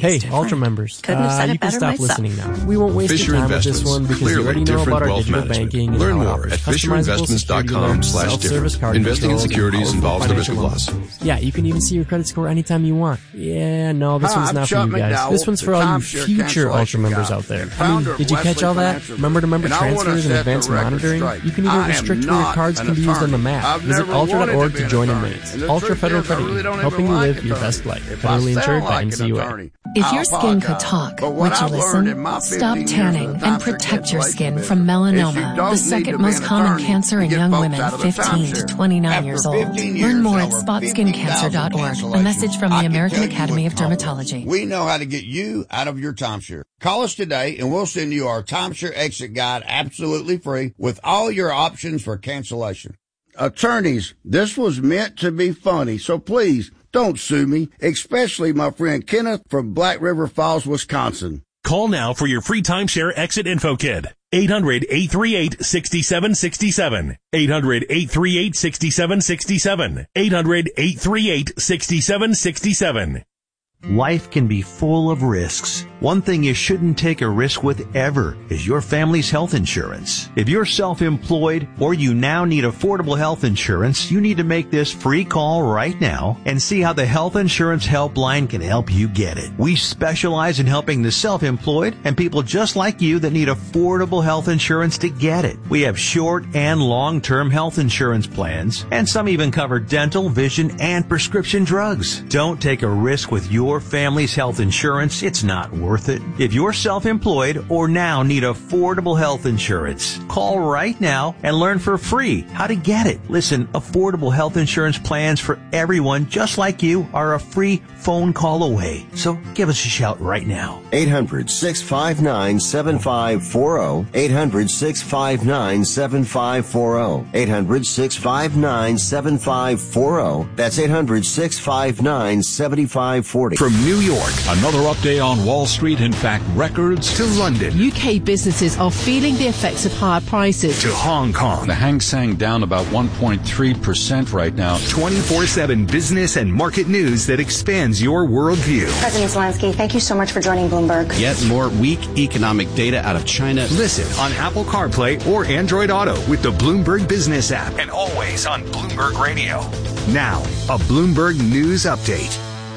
Hey, different. Ultra members, Couldn't have said you it can better stop myself. listening now. We won't waste Fisher your time with this Investments. one because Clearly you already know different about our wealth digital management. banking and Learn how it more offers at customizable security alerts, self-service FisherInvestments.com/different. card Investing in controls, and securities powerful involves the risk of financial loss. models. Yeah, you can even see your credit score anytime you want. Yeah, no, this one's I'm not Chuck for you guys. McDowell, This one's for the all you timeshare future Ultra cancellation members guy, out there. and I founder mean, of did you catch Wesley all that? Financial Member-to-member and I wanna transfers and set the advanced record monitoring? straight. You can even I am restrict where your not cards an can be used on the attorney. map. I've Visit never wanted to ultra.org be to an join attorney. inmates. And the Ultra truth Federal is, I Credit really Union, don't even helping you like live your attorneys. best life. If I Federally sound insured by like an NCUA. attorney, If I'll your skin could apologize. talk, But what would you I've learned in listen? my Stop 15 years tanning of the and timeshare protect your cancellation skin business from is you melanoma, don't the need second to be most an common attorney cancer to in get young folks women out of the 15 to timeshare. 29 After years old. 15 years Learn more and at over spotskincancer.org. 50,000 A message from the I can American tell you Academy of with confidence, Dermatology. we know how to get you out of your timeshare. Call us today and we'll send you our timeshare exit guide absolutely free with all your options for cancellation. Attorneys, this was meant to be funny, so please don't sue me, especially my friend Kenneth from Black River Falls, Wisconsin. Call now for your free timeshare exit info kit. 800-838-6767. 800-838-6767. 800-838-6767. Life can be full of risks. One thing you shouldn't take a risk with ever is your family's health insurance. If you're self-employed or you now need affordable health insurance, you need to make this free call right now and see how the Health Insurance Helpline can help you get it. We specialize in helping the self-employed and people just like you that need affordable health insurance to get it. We have short and long-term health insurance plans, and some even cover dental, vision, and prescription drugs. Don't take a risk with your family's health insurance. It's not worth it. If you're self-employed or now need affordable health insurance, call right now and learn for free how to get it. Listen, affordable health insurance plans for everyone just like you are a free phone call away. So give us a shout right now. 800-659-7540. 800-659-7540. 800-659-7540. That's 800-659-7540. From New York, another update on Wall Street. In fact, records to London. UK businesses are feeling the effects of higher prices. To Hong Kong. The Hang Seng down about 1.3% right now. 24/7 business and market news that expands your worldview. President Zelensky, thank you so much for joining Bloomberg. Yet more weak economic data out of China. Listen on Apple CarPlay or Android Auto with the Bloomberg Business app. And always on Bloomberg Radio. Now, a Bloomberg News Update.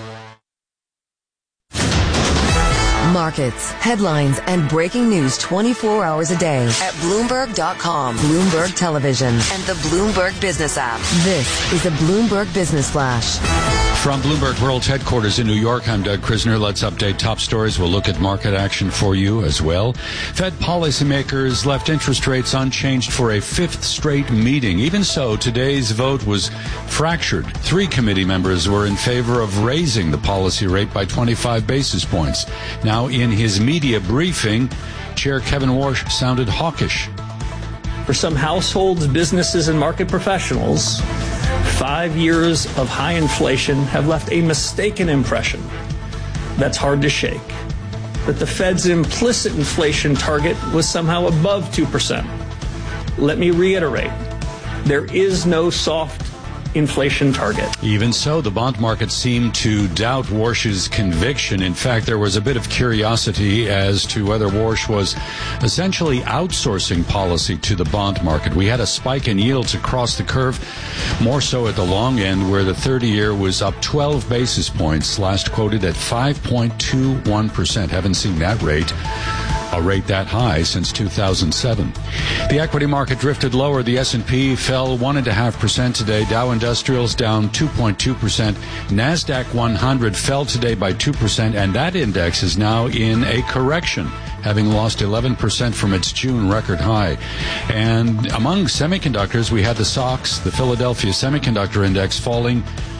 Markets, headlines, and breaking news 24 hours a day at Bloomberg.com, Bloomberg Television, and the Bloomberg Business app. This is a Bloomberg Business Flash. From Bloomberg World's headquarters in New York, I'm Doug Krisner. Let's update top stories. We'll look at market action for you as well. Fed policymakers left interest rates unchanged for a fifth straight meeting. Even so, today's vote was fractured. 3 committee members were in favor of raising the policy rate by 25 basis points. Now, in his media briefing, Chair Kevin Warsh sounded hawkish. For some households, businesses, and market professionals, 5 years of high inflation have left a mistaken impression that's hard to shake, that the Fed's implicit inflation target was somehow above 2%. Let me reiterate, there is no soft inflation target. Even so, the bond market seemed to doubt Warsh's conviction. In fact, there was a bit of curiosity as to whether Warsh was essentially outsourcing policy to the bond market. We had a spike in yields across the curve, more so at the long end, where the 30-year was up 12 basis points, last quoted at 5.21%. Haven't seen that rate. A rate that high since 2007. The equity market drifted lower. The S&P fell 1.5% today. Dow Industrials down 2.2%. NASDAQ 100 fell today by 2%, and that index is now in a correction, having lost 11% from its June record high. And among semiconductors, we had the SOX, the Philadelphia Semiconductor Index, falling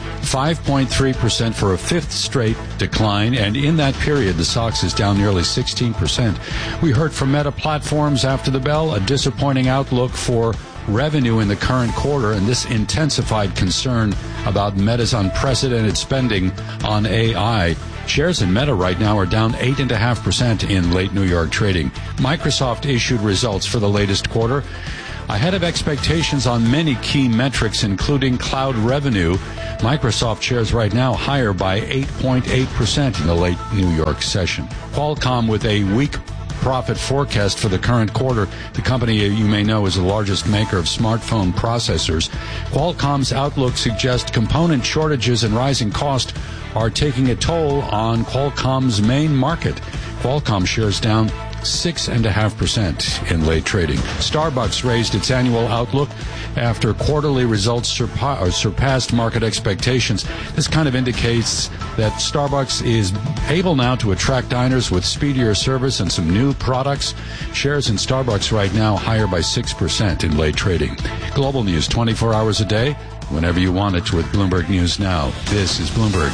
5.3% for a fifth straight decline, and in that period, the SOX is down nearly 16%. We heard from Meta Platforms after the bell, a disappointing outlook for revenue in the current quarter, and this intensified concern about Meta's unprecedented spending on AI. Shares in Meta right now are down 8.5% in late New York trading. Microsoft issued results for the latest quarter. Ahead of expectations on many key metrics, including cloud revenue. Microsoft shares right now higher by 8.8% in the late New York session. Qualcomm with a weak profit forecast for the current quarter. The company, you may know, is the largest maker of smartphone processors. Qualcomm's outlook suggests component shortages and rising costs are taking a toll on Qualcomm's main market. Qualcomm shares down 6.5% in late trading. Starbucks raised its annual outlook after quarterly results surpassed market expectations. This kind of indicates that Starbucks is able now to attract diners with speedier service and some new products. Shares in Starbucks right now higher by 6% in late trading. Global news 24 hours a day, whenever you want it, with Bloomberg News Now. This is Bloomberg.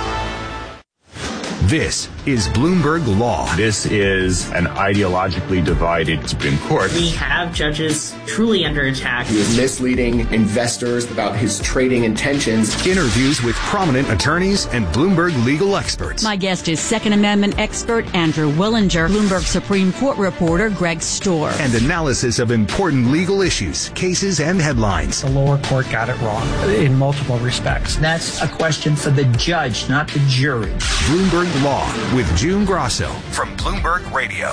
This is Bloomberg Law. This is an ideologically divided Supreme Court. We have judges truly under attack. He is misleading investors about his trading intentions. Interviews with prominent attorneys and Bloomberg legal experts. My guest is Second Amendment expert Andrew Willinger, Bloomberg Supreme Court reporter Greg Stohr. And analysis of important legal issues, cases, and headlines. The lower court got it wrong in multiple respects. That's a question for the judge, not the jury. Bloomberg Law with June Grosso from Bloomberg Radio.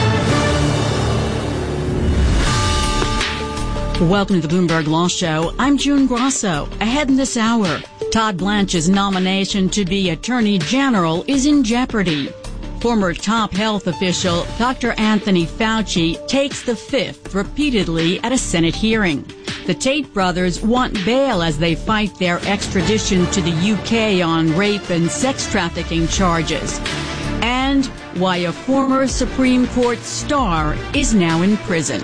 Welcome to the Bloomberg Law Show. I'm June Grosso. Ahead in this hour, Todd Blanche's nomination to be Attorney General is in jeopardy. Former top health official Dr. Anthony Fauci takes the fifth repeatedly at a Senate hearing. The Tate brothers want bail as they fight their extradition to the UK on rape and sex trafficking charges. And why a former Supreme Court star is now in prison.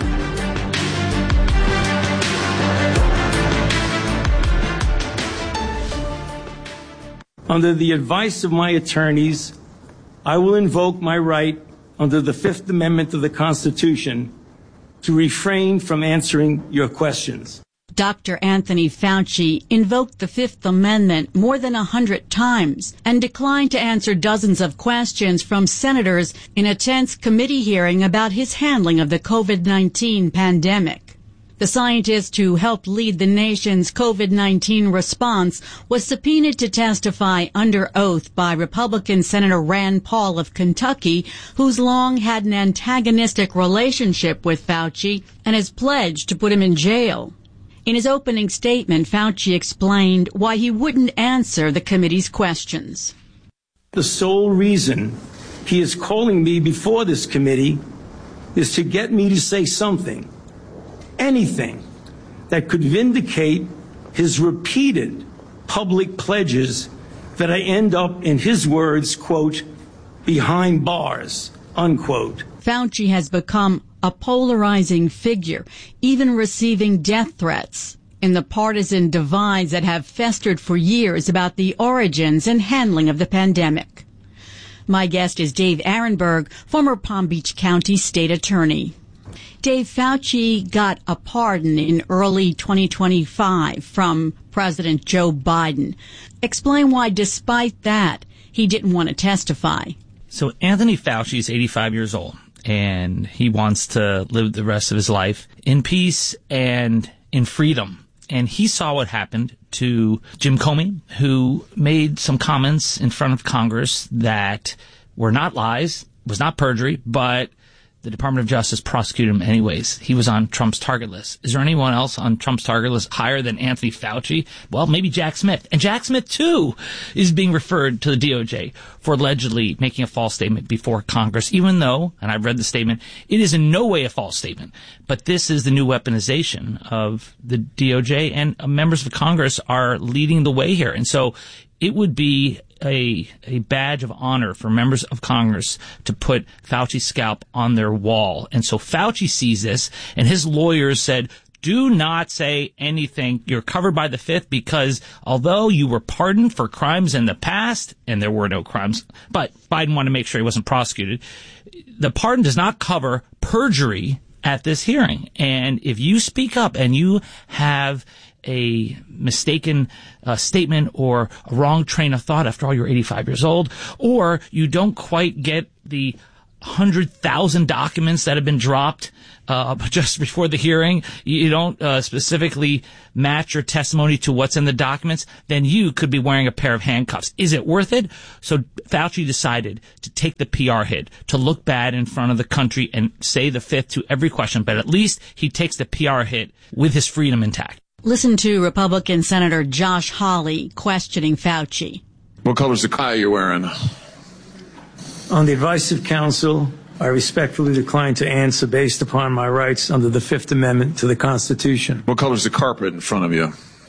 Under the advice of my attorneys, I will invoke my right under the Fifth Amendment of the Constitution to refrain from answering your questions. Dr. Anthony Fauci invoked the Fifth Amendment more than 100 times and declined to answer dozens of questions from senators in a tense committee hearing about his handling of the COVID-19 pandemic. The scientist who helped lead the nation's COVID-19 response was subpoenaed to testify under oath by Republican Senator Rand Paul of Kentucky, who's long had an antagonistic relationship with Fauci and has pledged to put him in jail. In his opening statement, Fauci explained why he wouldn't answer the committee's questions. The sole reason he is calling me before this committee is to get me to say something, anything, that could vindicate his repeated public pledges that I end up, in his words, quote, behind bars, unquote. Fauci has become a polarizing figure, even receiving death threats in the partisan divides that have festered for years about the origins and handling of the pandemic. My guest is Dave Arenberg, former Palm Beach County state attorney. Dave, Fauci got a pardon in early 2025 from President Joe Biden. Explain why, despite that, he didn't want to testify. So Anthony Fauci is 85 years old, and he wants to live the rest of his life in peace and in freedom. And he saw what happened to Jim Comey, who made some comments in front of Congress that were not lies, was not perjury, but the Department of Justice prosecuted him anyways. He was on Trump's target list. Is there anyone else on Trump's target list higher than Anthony Fauci? Well, maybe Jack Smith. And Jack Smith, too, is being referred to the DOJ for allegedly making a false statement before Congress, even though, and I've read the statement, it is in no way a false statement. But this is the new weaponization of the DOJ, and members of Congress are leading the way here. And so it would be a badge of honor for members of Congress to put Fauci's scalp on their wall. And so Fauci sees this, and his lawyers said, do not say anything. You're covered by the Fifth because although you were pardoned for crimes in the past, and there were no crimes, but Biden wanted to make sure he wasn't prosecuted, the pardon does not cover perjury at this hearing. And if you speak up and you have a mistaken statement or a wrong train of thought, after all, you're 85 years old, or you don't quite get the 100,000 documents that have been dropped just before the hearing, you don't specifically match your testimony to what's in the documents, then you could be wearing a pair of handcuffs. Is it worth it? So Fauci decided to take the PR hit, to look bad in front of the country and say the fifth to every question, but at least he takes the PR hit with his freedom intact. Listen to Republican Senator Josh Hawley questioning Fauci. What color's the tie you're wearing? On the advice of counsel, I respectfully decline to answer based upon my rights under the Fifth Amendment to the Constitution. What color's the carpet in front of you?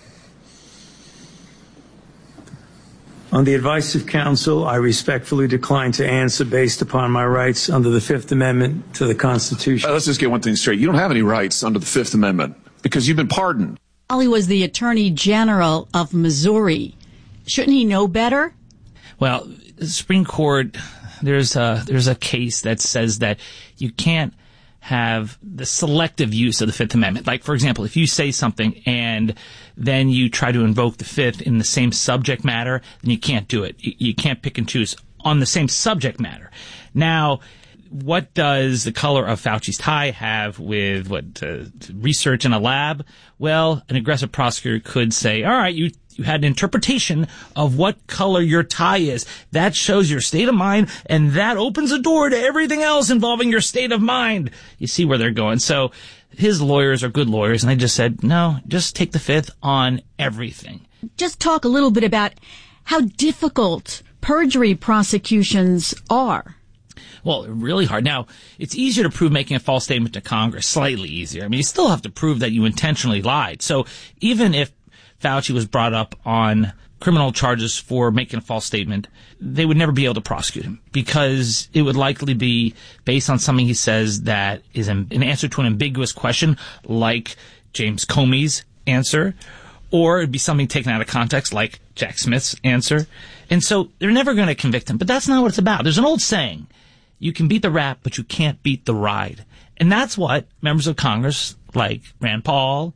On the advice of counsel, I respectfully decline to answer based upon my rights under the Fifth Amendment to the Constitution. Let's just get one thing straight. You don't have any rights under the Fifth Amendment because you've been pardoned. Hawley was the Attorney General of Missouri. Shouldn't he know better? Well, the Supreme Court, there's a case that says that you can't have the selective use of the Fifth Amendment. Like, for example, if you say something and then you try to invoke the Fifth in the same subject matter, then you can't do it. You can't pick and choose on the same subject matter. Now, what does the color of Fauci's tie have with research in a lab? Well, an aggressive prosecutor could say, all right, you had an interpretation of what color your tie is. That shows your state of mind, and that opens a door to everything else involving your state of mind. You see where they're going. So his lawyers are good lawyers, and they just said, no, just take the Fifth on everything. Just talk a little bit about how difficult perjury prosecutions are. Well, really hard. Now, it's easier to prove making a false statement to Congress, slightly easier. I mean, you still have to prove that you intentionally lied. So even if Fauci was brought up on criminal charges for making a false statement, they would never be able to prosecute him because it would likely be based on something he says that is an answer to an ambiguous question, like James Comey's answer, or it'd be something taken out of context, like Jack Smith's answer. And so they're never going to convict him. But that's not what it's about. There's an old saying, you can beat the rap, but you can't beat the ride. And that's what members of Congress like Rand Paul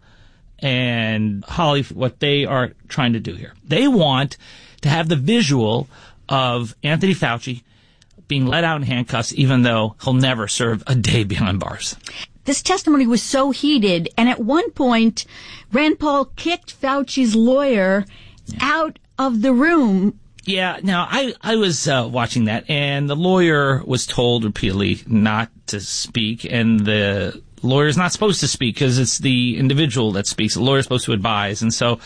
and Hawley, what they are trying to do here. They want to have the visual of Anthony Fauci being let out in handcuffs, even though he'll never serve a day behind bars. This testimony was so heated, and at one point, Rand Paul kicked Fauci's lawyer out of the room. Yeah, now, I was watching that, and the lawyer was told repeatedly not to speak, and the lawyer's not supposed to speak because it's the individual that speaks. The lawyer's supposed to advise, and so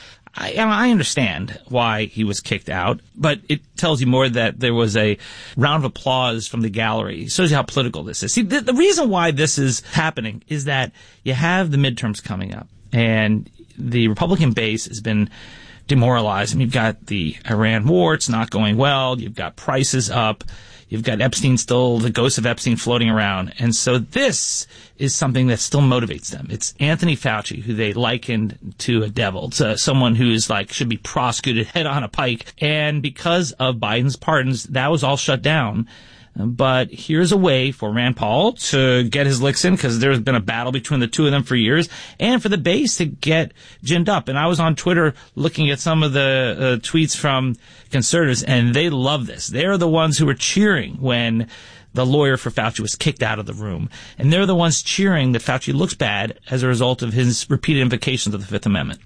I understand why he was kicked out, but it tells you more that there was a round of applause from the gallery. It shows you how political this is. See, the reason why this is happening is that you have the midterms coming up, and the Republican base has been demoralized. I mean, you've got the Iran war, it's not going well. You've got prices up. You've got Epstein still, the ghost of Epstein floating around. And so this is something that still motivates them. It's Anthony Fauci, who they likened to a devil, to someone who is like, should be prosecuted head on a pike. And because of Biden's pardons, that was all shut down. But here's a way for Rand Paul to get his licks in, because there's been a battle between the two of them for years, and for the base to get ginned up. And I was on Twitter looking at some of the tweets from conservatives, and they love this. They're the ones who were cheering when the lawyer for Fauci was kicked out of the room. And they're the ones cheering that Fauci looks bad as a result of his repeated invocations of the Fifth Amendment.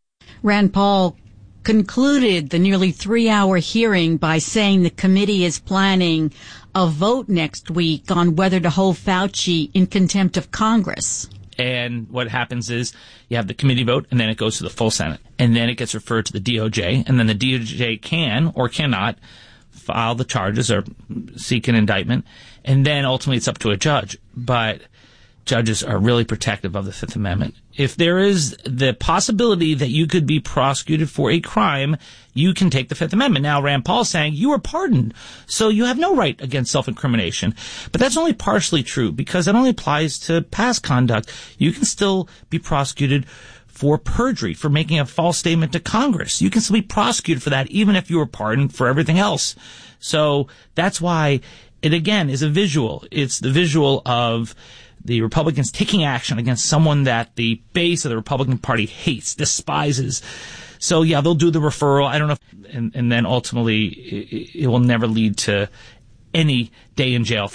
Rand Paul concluded the nearly 3-hour hearing by saying the committee is planning a vote next week on whether to hold Fauci in contempt of Congress. And what happens is you have the committee vote, and then it goes to the full Senate. And then it gets referred to the DOJ, and then the DOJ can or cannot file the charges or seek an indictment. And then ultimately it's up to a judge. But judges are really protective of the Fifth Amendment. If there is the possibility that you could be prosecuted for a crime, you can take the Fifth Amendment. Now, Rand Paul's saying you were pardoned, so you have no right against self-incrimination. But that's only partially true, because it only applies to past conduct. You can still be prosecuted for perjury, for making a false statement to Congress. You can still be prosecuted for that, even if you were pardoned for everything else. So that's why it, again, is a visual. It's the visual of the Republicans taking action against someone that the base of the Republican Party hates, despises. So, yeah, they'll do the referral. I don't know. And then ultimately it will never lead to any day in jail for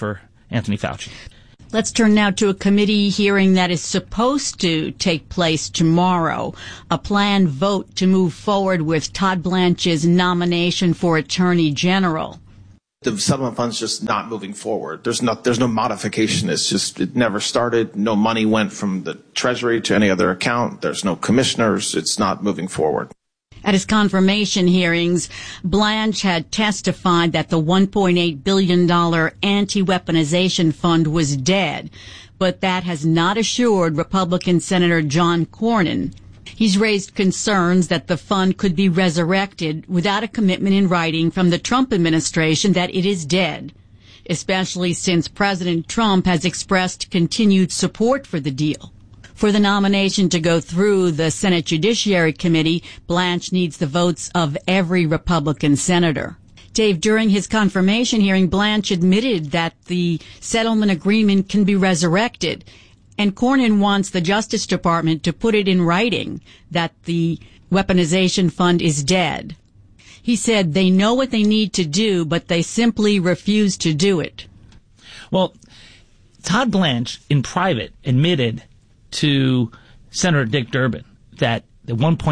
Anthony Fauci. Let's turn now to a committee hearing that is supposed to take place tomorrow. A planned vote to move forward with Todd Blanche's nomination for Attorney General. The settlement fund's just not moving forward. There's no modification. It never started. No money went from the Treasury to any other account. There's no commissioners. It's not moving forward. At his confirmation hearings, Blanche had testified that the $1.8 billion anti-weaponization fund was dead, but that has not assured Republican Senator John Cornyn. He's raised concerns that the fund could be resurrected without a commitment in writing from the Trump administration that it is dead, especially since President Trump has expressed continued support for the deal. For the nomination to go through the Senate Judiciary Committee, Blanche needs the votes of every Republican senator. Dave, during his confirmation hearing, Blanche admitted that the settlement agreement can be resurrected, and Cornyn wants the Justice Department to put it in writing that the weaponization fund is dead. He said they know what they need to do, but they simply refuse to do it. Well, Todd Blanche, in private, admitted to Senator Dick Durbin that the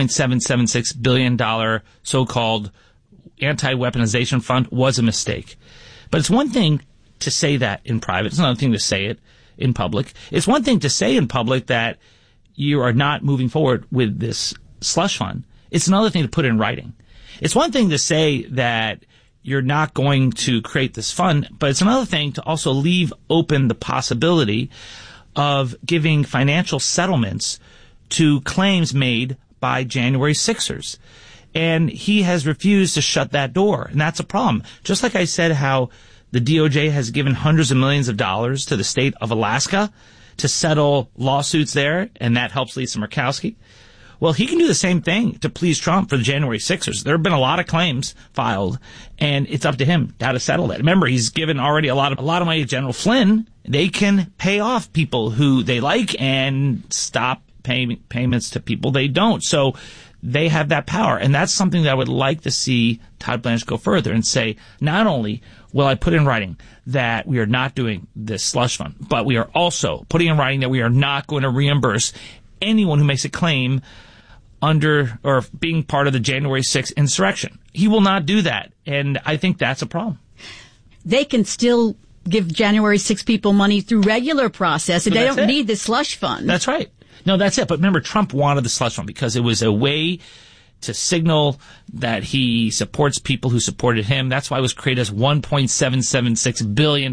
$1.776 billion so-called anti-weaponization fund was a mistake. But it's one thing to say that in private. It's another thing to say it in public. It's one thing to say in public that you are not moving forward with this slush fund. It's another thing to put in writing. It's one thing to say that you're not going to create this fund, but it's another thing to also leave open the possibility of giving financial settlements to claims made by January 6ers. And he has refused to shut that door. And that's a problem. Just like I said how the DOJ has given hundreds of millions of dollars to the state of Alaska to settle lawsuits there, and that helps Lisa Murkowski. Well, he can do the same thing to please Trump for the January 6ers. There have been a lot of claims filed, and it's up to him how to settle that. Remember, he's given already a lot of money to General Flynn. They can pay off people who they like and stop payments to people they don't. So they have that power, and that's something that I would like to see Todd Blanche go further and say, not only will I put in writing that we are not doing this slush fund, but we are also putting in writing that we are not going to reimburse anyone who makes a claim under or being part of the January 6th insurrection. He will not do that, and I think that's a problem. They can still give January 6 people money through regular process, and they don't need the slush fund. That's right. No, that's it. But remember, Trump wanted the slush fund because it was a way to signal that he supports people who supported him. That's why it was created as $1.776 billion,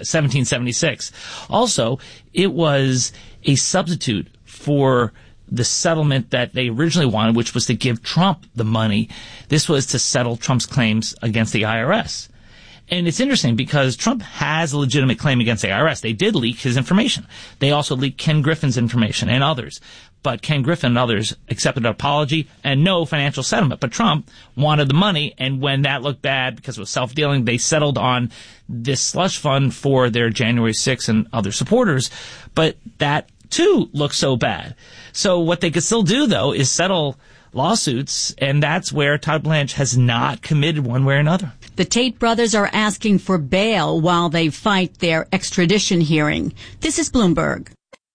1776. Also, it was a substitute for the settlement that they originally wanted, which was to give Trump the money. This was to settle Trump's claims against the IRS. And it's interesting because Trump has a legitimate claim against the IRS. They did leak his information. They also leaked Ken Griffin's information and others. But Ken Griffin and others accepted an apology and no financial settlement. But Trump wanted the money, and when that looked bad because it was self-dealing, they settled on this slush fund for their January 6th and other supporters. But that, too, looks so bad. So what they could still do, though, is settle lawsuits, and that's where Todd Blanche has not committed one way or another. The Tate brothers are asking for bail while they fight their extradition hearing. This is Bloomberg.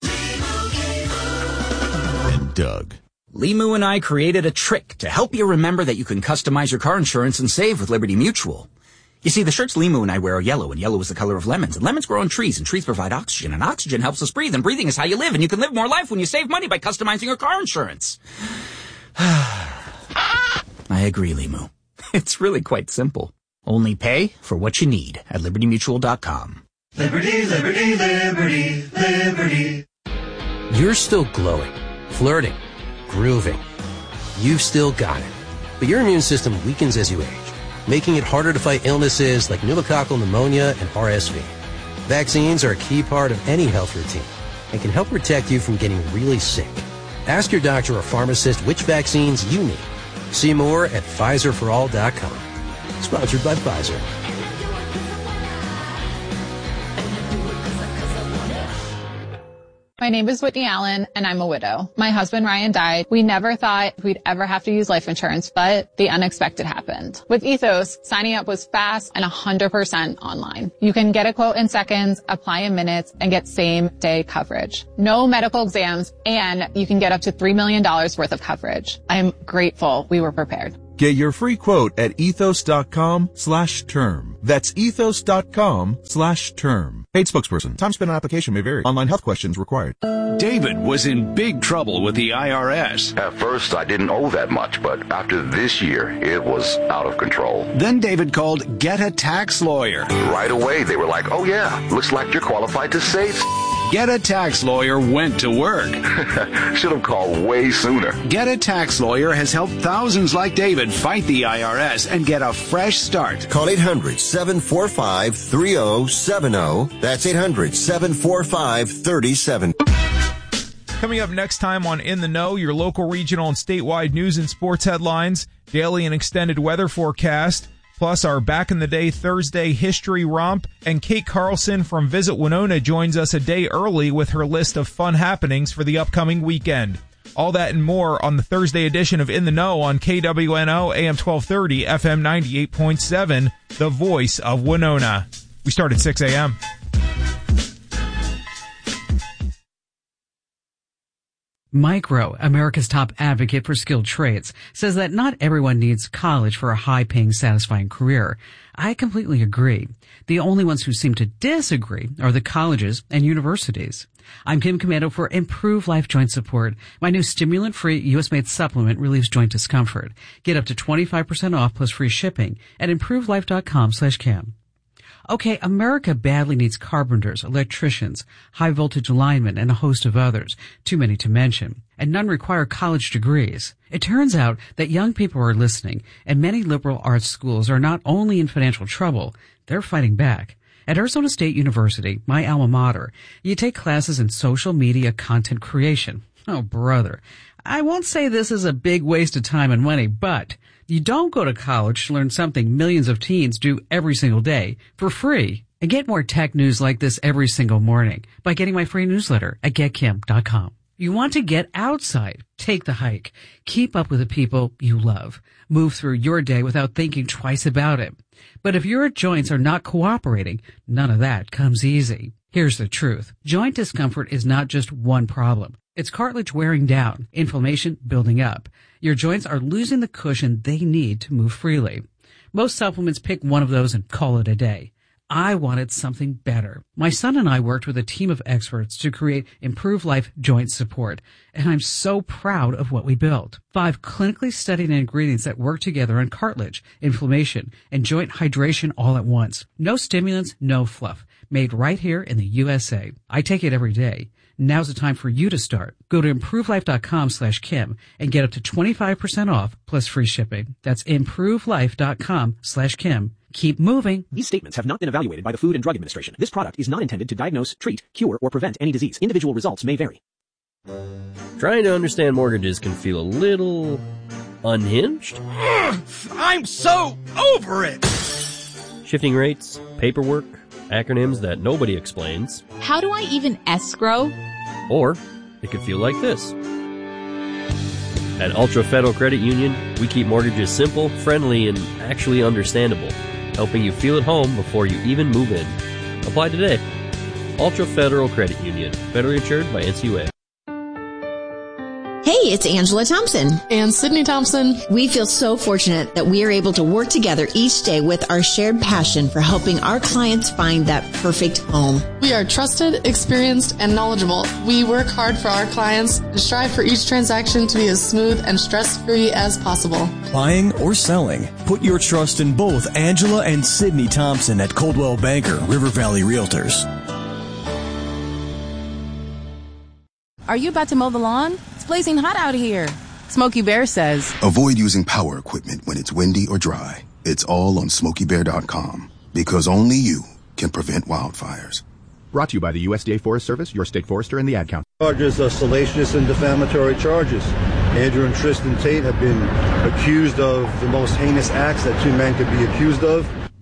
And Doug. Limu and I created a trick to help you remember that you can customize your car insurance and save with Liberty Mutual. You see, the shirts Limu and I wear are yellow, and yellow is the color of lemons, and lemons grow on trees, and trees provide oxygen, and oxygen helps us breathe, and breathing is how you live, and you can live more life when you save money by customizing your car insurance. I agree, Limu. It's really quite simple. Only pay for what you need at LibertyMutual.com. Liberty, liberty, liberty, liberty. You're still glowing, flirting, grooving. You've still got it. But your immune system weakens as you age, making it harder to fight illnesses like pneumococcal pneumonia and RSV. Vaccines are a key part of any health routine and can help protect you from getting really sick. Ask your doctor or pharmacist which vaccines you need. See more at PfizerForAll.com. Sponsored by Pfizer. My name is Whitney Allen, and I'm a widow. My husband, Ryan, died. We never thought we'd ever have to use life insurance, but the unexpected happened. With Ethos, signing up was fast and 100% online. You can get a quote in seconds, apply in minutes, and get same-day coverage. No medical exams, and you can get up to $3 million worth of coverage. I'm grateful we were prepared. Get your free quote at ethos.com/term. That's ethos.com/term. Paid spokesperson. Time spent on application may vary. Online health questions required. David was in big trouble with the IRS. At first, I didn't owe that much, but after this year, it was out of control. Then David called Get a Tax Lawyer. Right away, they were like, oh yeah, looks like you're qualified to save. Get a Tax Lawyer went to work. Should have called way sooner. Get a Tax Lawyer has helped thousands like David fight the IRS and get a fresh start. Call 800-745-3070. That's 800-745-3070. Coming up next time on In the Know, your local, regional, and statewide news and sports headlines, daily and extended weather forecast, plus our Back in the Day Thursday history romp, and Kate Carlson from Visit Winona joins us a day early with her list of fun happenings for the upcoming weekend. All that and more on the Thursday edition of In the Know on KWNO AM 1230 FM 98.7, the voice of Winona. We start at 6 a.m. Micro, America's top advocate for skilled trades, says that not everyone needs college for a high-paying, satisfying career. I completely agree. The only ones who seem to disagree are the colleges and universities. I'm Kim Commando for Improve Life Joint Support. My new stimulant-free U.S.-made supplement relieves joint discomfort. Get up to 25% off plus free shipping at improvelife.com/Kim. Okay, America badly needs carpenters, electricians, high-voltage linemen, and a host of others, too many to mention, and none require college degrees. It turns out that young people are listening, and many liberal arts schools are not only in financial trouble, they're fighting back. At Arizona State University, my alma mater, you take classes in social media content creation. Oh, brother. I won't say this is a big waste of time and money, but you don't go to college to learn something millions of teens do every single day for free. And get more tech news like this every single morning by getting my free newsletter at getkim.com. You want to get outside, take the hike, keep up with the people you love, move through your day without thinking twice about it. But if your joints are not cooperating, none of that comes easy. Here's the truth. Joint discomfort is not just one problem. It's cartilage wearing down, inflammation building up. Your joints are losing the cushion they need to move freely. Most supplements pick one of those and call it a day. I wanted something better. My son and I worked with a team of experts to create Improve Life Joint Support, and I'm so proud of what we built. 5 clinically studied ingredients that work together on cartilage, inflammation, and joint hydration all at once. No stimulants, no fluff. Made right here in the USA. I take it every day. Now's the time for you to start. Go to improvelife.com/Kim and get up to 25% off plus free shipping. That's improvelife.com/Kim. Keep moving. These statements have not been evaluated by the Food and Drug Administration. This product is not intended to diagnose, treat, cure, or prevent any disease. Individual results may vary. Trying to understand mortgages can feel a little unhinged. I'm so over it! Shifting rates, paperwork, acronyms that nobody explains. How do I even escrow? Or it could feel like this. At Ultra Federal Credit Union, we keep mortgages simple, friendly, and actually understandable, helping you feel at home before you even move in. Apply today. Ultra Federal Credit Union, federally insured by NCUA. Hey, it's Angela Thompson. And Sydney Thompson. We feel so fortunate that we are able to work together each day with our shared passion for helping our clients find that perfect home. We are trusted, experienced, and knowledgeable. We work hard for our clients and strive for each transaction to be as smooth and stress-free as possible. Buying or selling, put your trust in both Angela and Sydney Thompson at Coldwell Banker, River Valley Realtors. Are you about to mow the lawn? It's blazing hot out here. Smokey Bear says, avoid using power equipment when it's windy or dry. It's all on SmokeyBear.com because only you can prevent wildfires. Brought to you by the USDA Forest Service, your state forester, and the Ad Council. Charges are salacious and defamatory charges. Andrew and Tristan Tate have been accused of the most heinous acts that two men could be accused of.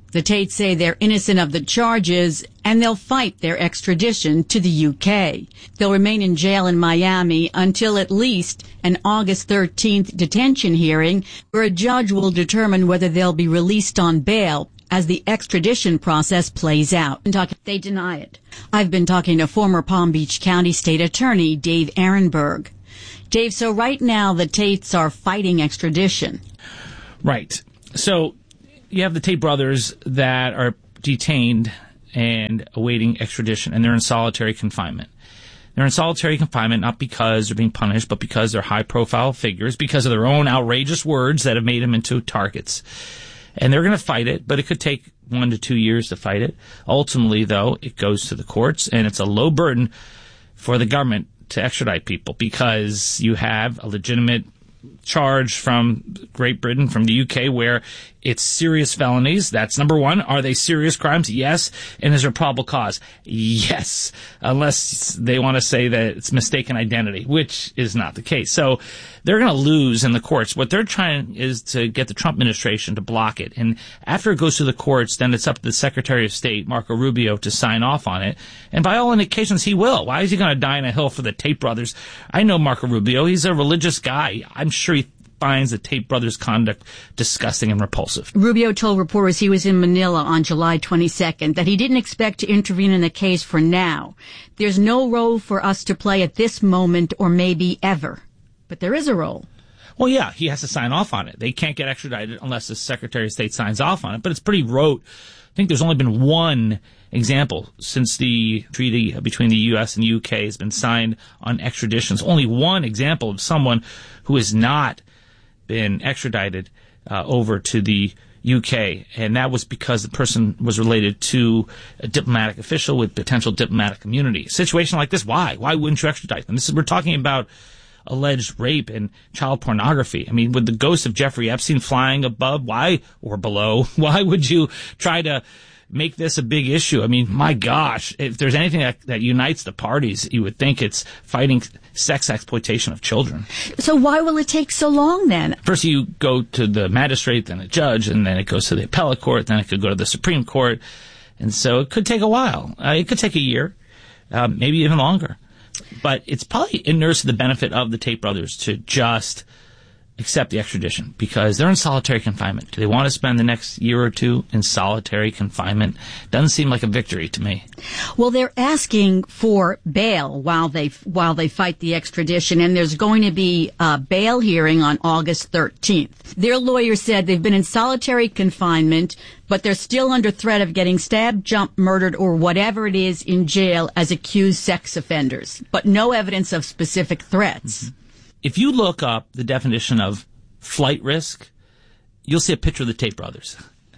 The Tates say they're innocent of the charges, and they'll fight their extradition to the UK. They'll remain in jail in Miami until at least an August 13th detention hearing, where a judge will determine whether they'll be released on bail as the extradition process plays out. They deny it. I've been talking to former Palm Beach County State Attorney Dave Ehrenberg. Dave, so right now the Tates are fighting extradition. Right. So you have the Tate brothers that are detained and awaiting extradition, and they're in solitary confinement. They're in solitary confinement not because they're being punished, but because they're high-profile figures, because of their own outrageous words that have made them into targets. And they're going to fight it, but it could take 1 to 2 years to fight it. Ultimately, though, it goes to the courts, and it's a low burden for the government to extradite people because you have a legitimate charge from Great Britain, from the UK, where it's serious felonies. That's number one. Are they serious crimes? Yes. And is there probable cause? Yes. Unless they want to say that it's mistaken identity, which is not the case. So they're going to lose in the courts. What they're trying is to get the Trump administration to block it. And after it goes to the courts, then it's up to the Secretary of State, Marco Rubio, to sign off on it. And by all indications, he will. Why is he going to die on a hill for the Tate brothers? I know Marco Rubio. He's a religious guy. I'm sure he finds the Tate brothers' conduct disgusting and repulsive. Rubio told reporters he was in Manila on July 22nd that he didn't expect to intervene in the case for now. There's no role for us to play at this moment or maybe ever. But there is a role. Well, yeah, he has to sign off on it. They can't get extradited unless the Secretary of State signs off on it. But it's pretty rote. I think there's only been one example since the treaty between the U.S. and the U.K. has been signed on extraditions. Only one example of someone who has not been extradited over to the UK, and that was because the person was related to a diplomatic official with potential diplomatic immunity. A situation like this, why? Why wouldn't you extradite them? We're talking about alleged rape and child pornography. I mean, with the ghost of Jeffrey Epstein flying above, or below, why would you try to make this a big issue? I mean, my gosh, if there's anything that unites the parties, you would think it's fighting sex exploitation of children. So why will it take so long then? First you go to the magistrate, then a judge, and then it goes to the appellate court, then it could go to the Supreme Court. And so it could take a while. It could take a year, maybe even longer. But it's probably inures to the benefit of the Tate brothers to just accept the extradition because they're in solitary confinement. Do they want to spend the next year or two in solitary confinement? Doesn't seem like a victory to me. Well, they're asking for bail while they fight the extradition, and there's going to be a bail hearing on August 13th. Their lawyer said they've been in solitary confinement, but they're still under threat of getting stabbed, jumped, murdered, or whatever it is in jail as accused sex offenders, but no evidence of specific threats. Mm-hmm. If you look up the definition of flight risk, you'll see a picture of the Tate brothers.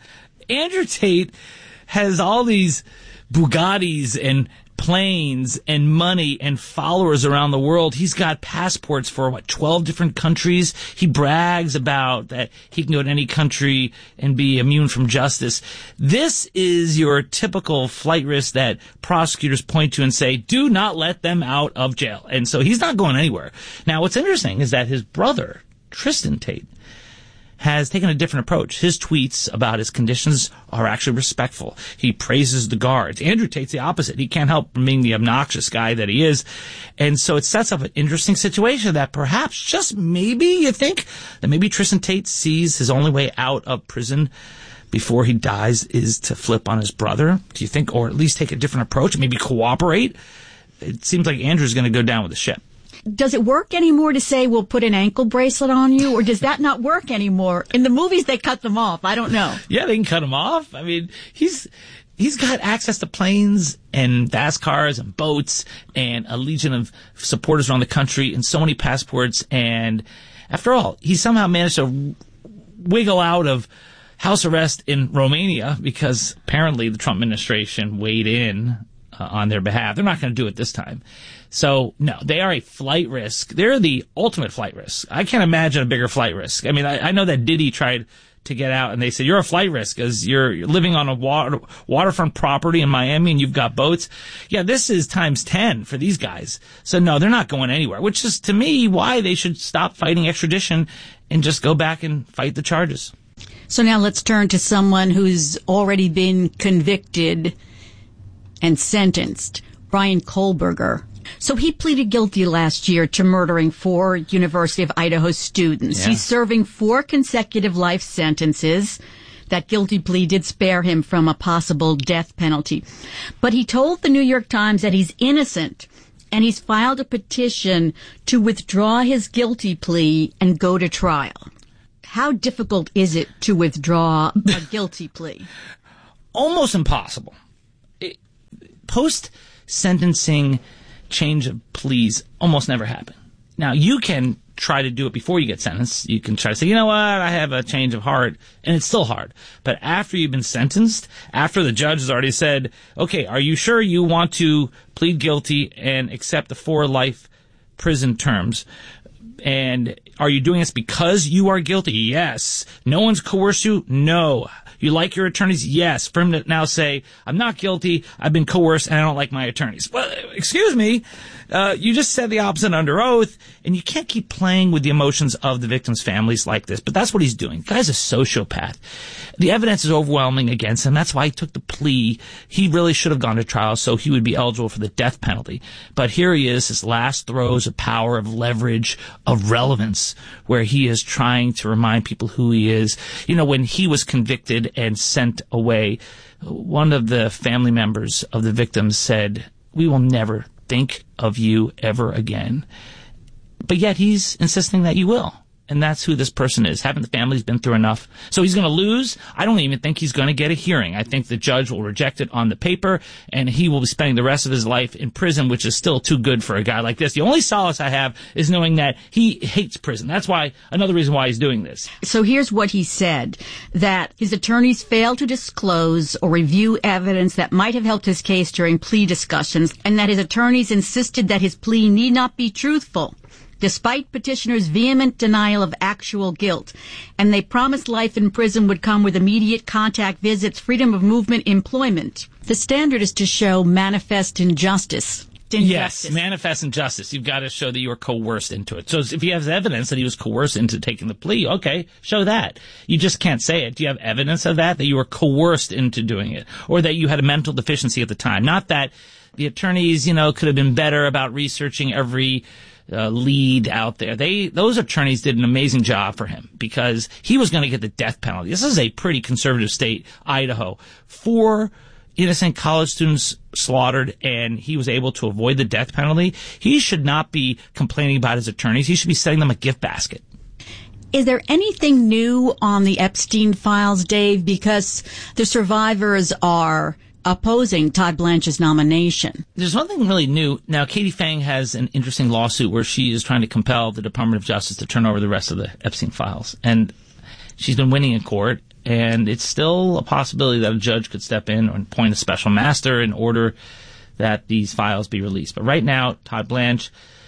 Andrew Tate has all these Bugattis and planes and money and followers around the world. He's got passports for 12 different countries. He brags about that he can go to any country and be immune from justice. This is your typical flight risk that prosecutors point to and say, do not let them out of jail. And so he's not going anywhere. Now, what's interesting is that his brother, Tristan Tate, has taken a different approach. His tweets about his conditions are actually respectful. He praises the guards. Andrew Tate's the opposite. He can't help from being the obnoxious guy that he is. And so it sets up an interesting situation that perhaps, just maybe, you think that maybe Tristan Tate sees his only way out of prison before he dies is to flip on his brother. Do you think, or at least take a different approach, maybe cooperate? It seems like Andrew's going to go down with the ship. Does it work anymore to say we'll put an ankle bracelet on you, or does that not work anymore? In the movies, they cut them off. I don't know. Yeah, they can cut him off. I mean, he's got access to planes and fast cars and boats and a legion of supporters around the country and so many passports. And after all, he somehow managed to wiggle out of house arrest in Romania because apparently the Trump administration weighed in on their behalf. They're not going to do it this time. So, no, they are a flight risk. They're the ultimate flight risk. I can't imagine a bigger flight risk. I mean, I know that Diddy tried to get out, and they said, you're a flight risk because you're living on a waterfront property in Miami and you've got boats. Yeah, this is times 10 for these guys. So, no, they're not going anywhere, which is, to me, why they should stop fighting extradition and just go back and fight the charges. So now let's turn to someone who's already been convicted and sentenced, Bryan Kohberger. So he pleaded guilty last year to murdering 4 University of Idaho students. Yeah. He's serving 4 consecutive life sentences. That guilty plea did spare him from a possible death penalty. But he told the New York Times that he's innocent, and he's filed a petition to withdraw his guilty plea and go to trial. How difficult is it to withdraw a guilty plea? Almost impossible. Post-sentencing change of pleas almost never happen. Now, you can try to do it before you get sentenced. You can try to say, you know what, I have a change of heart, and it's still hard. But after you've been sentenced, after the judge has already said, okay, are you sure you want to plead guilty and accept the 4 life prison terms? And are you doing this because you are guilty? Yes. No one's coerced you? No. You like your attorneys? Yes. For him to now say, I'm not guilty, I've been coerced, and I don't like my attorneys. Well, excuse me. You just said the opposite under oath, and you can't keep playing with the emotions of the victims' families like this. But that's what he's doing. The guy's a sociopath. The evidence is overwhelming against him. That's why he took the plea. He really should have gone to trial so he would be eligible for the death penalty. But here he is, his last throes of power, of leverage, of relevance, where he is trying to remind people who he is. You know, when he was convicted and sent away, one of the family members of the victims said, we will never think of you ever again. But yet he's insisting that you will. And that's who this person is. Haven't the families been through enough? So he's going to lose. I don't even think he's going to get a hearing. I think the judge will reject it on the paper, and he will be spending the rest of his life in prison, which is still too good for a guy like this. The only solace I have is knowing that he hates prison. That's why, another reason why he's doing this. So here's what he said, that his attorneys failed to disclose or review evidence that might have helped his case during plea discussions, and that his attorneys insisted that his plea need not be truthful, despite petitioner's vehement denial of actual guilt. And they promised life in prison would come with immediate contact visits, freedom of movement, employment. The standard is to show manifest injustice. Yes, manifest injustice. You've got to show that you were coerced into it. So if he has evidence that he was coerced into taking the plea, okay, show that. You just can't say it. Do you have evidence of that you were coerced into doing it? Or that you had a mental deficiency at the time? Not that the attorneys, could have been better about researching every lead out there. Those attorneys did an amazing job for him because he was going to get the death penalty. This is a pretty conservative state, Idaho. 4 innocent college students slaughtered, and he was able to avoid the death penalty. He should not be complaining about his attorneys. He should be sending them a gift basket. Is there anything new on the Epstein files, Dave? Because the survivors are opposing Todd Blanche's nomination. There's one thing really new. Now, Katie Fang has an interesting lawsuit where she is trying to compel the Department of Justice to turn over the rest of the Epstein files. And she's been winning in court, and it's still a possibility that a judge could step in and appoint a special master in order that these files be released. But right now, Todd Blanche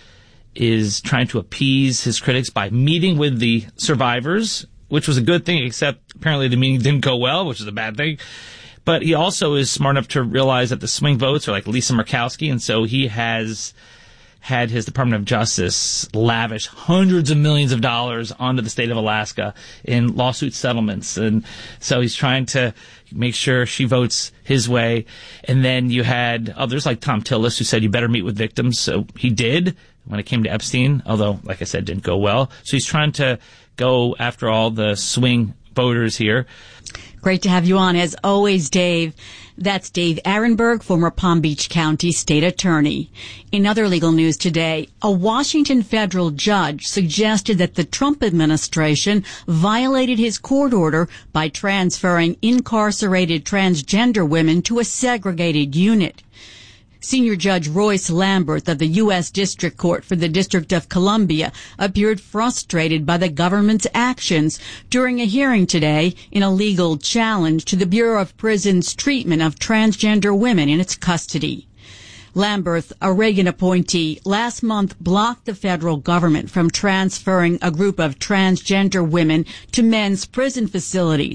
is trying to appease his critics by meeting with the survivors, which was a good thing, except apparently the meeting didn't go well, which is a bad thing. But he also is smart enough to realize that the swing votes are like Lisa Murkowski, and so he has had his Department of Justice lavish hundreds of millions of dollars onto the state of Alaska in lawsuit settlements. And so he's trying to make sure she votes his way. And then you had others like Tom Tillis who said you better meet with victims. So he did when it came to Epstein, although, like I said, didn't go well. So he's trying to go after all the swing voters here. Great to have you on, as always, Dave. That's Dave Arenberg, former Palm Beach County State Attorney. In other legal news today, a Washington federal judge suggested that the Trump administration violated his court order by transferring incarcerated transgender women to a segregated unit. Senior Judge Royce Lamberth of the U.S. District Court for the District of Columbia appeared frustrated by the government's actions during a hearing today in a legal challenge to the Bureau of Prisons' treatment of transgender women in its custody. Lamberth, a Reagan appointee, last month blocked the federal government from transferring a group of transgender women to men's prison facilities.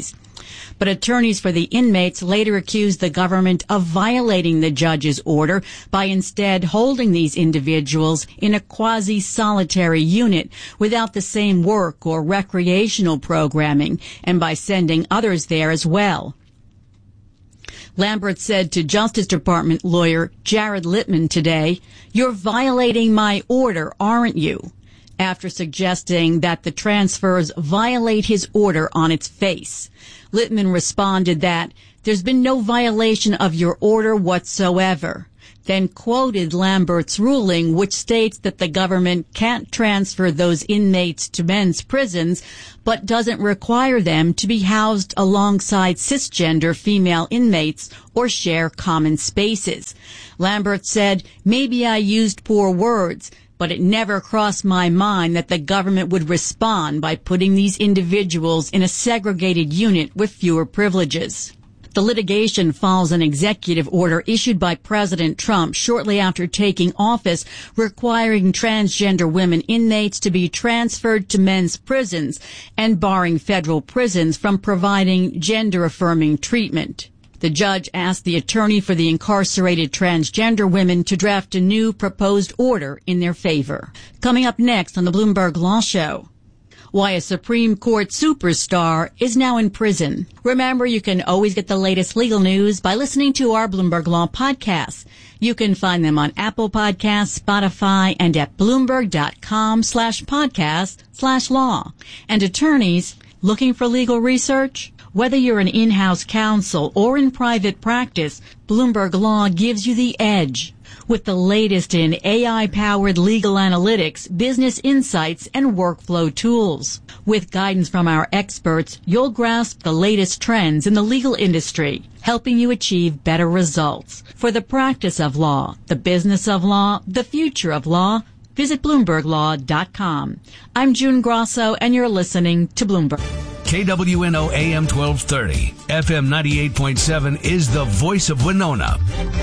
But attorneys for the inmates later accused the government of violating the judge's order by instead holding these individuals in a quasi-solitary unit without the same work or recreational programming, and by sending others there as well. Lambert said to Justice Department lawyer Jared Littman today, "You're violating my order, aren't you?" after suggesting that the transfers violate his order on its face. Littman responded that there's been no violation of your order whatsoever, then quoted Lambert's ruling, which states that the government can't transfer those inmates to men's prisons, but doesn't require them to be housed alongside cisgender female inmates or share common spaces. Lambert said, "Maybe I used poor words, but it never crossed my mind that the government would respond by putting these individuals in a segregated unit with fewer privileges." The litigation follows an executive order issued by President Trump shortly after taking office, requiring transgender women inmates to be transferred to men's prisons and barring federal prisons from providing gender-affirming treatment. The judge asked the attorney for the incarcerated transgender women to draft a new proposed order in their favor. Coming up next on the Bloomberg Law Show, why a Supreme Court superstar is now in prison. Remember, you can always get the latest legal news by listening to our Bloomberg Law podcasts. You can find them on Apple Podcasts, Spotify, and at Bloomberg.com/podcast/law. And attorneys looking for legal research? Whether you're an in-house counsel or in private practice, Bloomberg Law gives you the edge. With the latest in AI-powered legal analytics, business insights, and workflow tools. With guidance from our experts, you'll grasp the latest trends in the legal industry, helping you achieve better results. For the practice of law, the business of law, the future of law, visit BloombergLaw.com. I'm June Grosso, and you're listening to Bloomberg. KWNO AM 1230, FM 98.7 is the voice of Winona.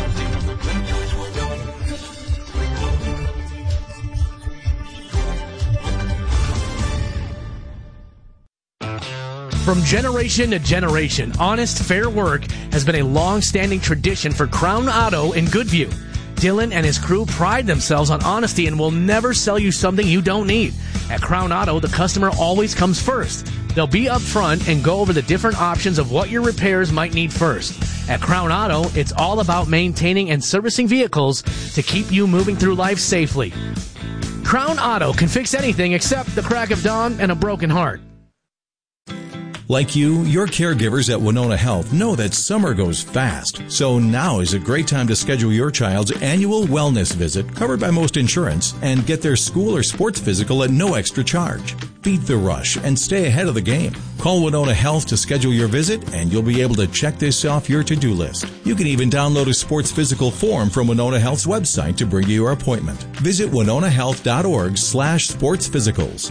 From generation to generation, honest, fair work has been a long-standing tradition for Crown Auto in Goodview. Dylan and his crew pride themselves on honesty and will never sell you something you don't need. At Crown Auto, the customer always comes first. They'll be up front and go over the different options of what your repairs might need first. At Crown Auto, it's all about maintaining and servicing vehicles to keep you moving through life safely. Crown Auto can fix anything except the crack of dawn and a broken heart. Like you, your caregivers at Winona Health know that summer goes fast. So now is a great time to schedule your child's annual wellness visit covered by most insurance and get their school or sports physical at no extra charge. Beat the rush and stay ahead of the game. Call Winona Health to schedule your visit and you'll be able to check this off your to-do list. You can even download a sports physical form from Winona Health's website to bring you your appointment. Visit winonahealth.org/sportsphysicals.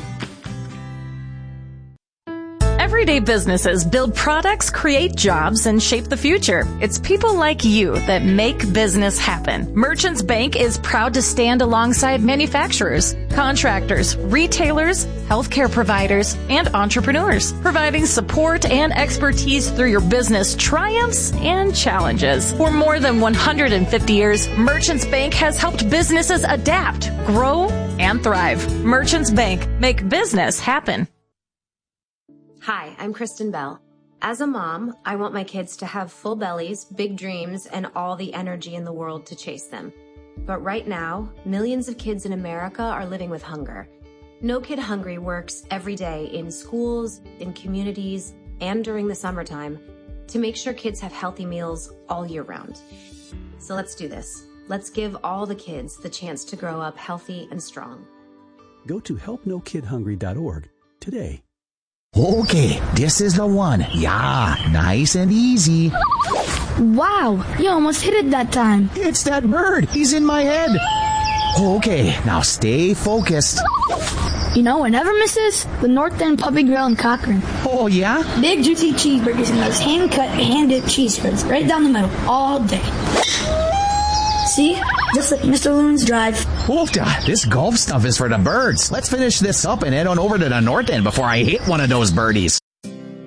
Everyday businesses build products, create jobs, and shape the future. It's people like you that make business happen. Merchants Bank is proud to stand alongside manufacturers, contractors, retailers, healthcare providers, and entrepreneurs, providing support and expertise through your business triumphs and challenges. For more than 150 years, Merchants Bank has helped businesses adapt, grow, and thrive. Merchants Bank, make business happen. Hi, I'm Kristen Bell. As a mom, I want my kids to have full bellies, big dreams, and all the energy in the world to chase them. But right now, millions of kids in America are living with hunger. No Kid Hungry works every day in schools, in communities, and during the summertime to make sure kids have healthy meals all year round. So let's do this. Let's give all the kids the chance to grow up healthy and strong. Go to helpnokidhungry.org today. Okay, this is the one. Yeah, nice and easy. Wow, you almost hit it that time. It's that bird. He's in my head. Okay, now stay focused. You know, it never misses the North End Puppy Grill in Cochrane. Oh, yeah? Big, juicy cheeseburgers and those hand-cut, hand-dipped cheese spreads right down the middle all day. See? Just like Mr. Loon's Drive. Oofda, this golf stuff is for the birds. Let's finish this up and head on over to the North End before I hit one of those birdies. Room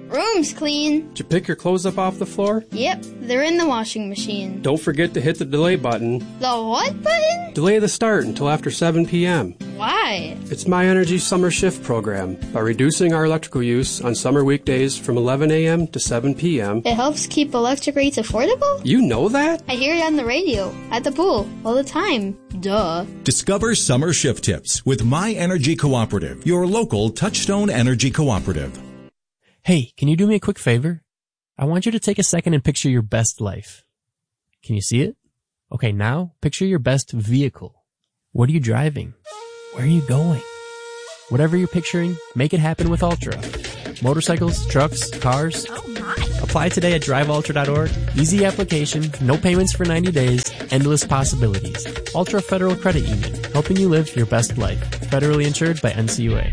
room's clean. Did you pick your clothes up off the floor? Yep, they're in the washing machine. Don't forget to hit the delay button. The what button? Delay the start until after 7 p.m. Why? It's My Energy Summer Shift program. By reducing our electrical use on summer weekdays from 11 a.m. to 7 p.m. It helps keep electric rates affordable? You know that? I hear it on the radio, at the pool, all the time. Duh. Discover summer shift tips with My Energy Cooperative, your local Touchstone Energy Cooperative. Hey, can you do me a quick favor? I want you to take a second and picture your best life. Can you see it? Okay, now picture your best vehicle. What are you driving? Where are you going? Whatever you're picturing, make it happen with Ultra. Motorcycles, trucks, cars. Oh my. Apply today at driveultra.org. Easy application, no payments for 90 days, endless possibilities. Ultra Federal Credit Union, helping you live your best life. Federally insured by NCUA.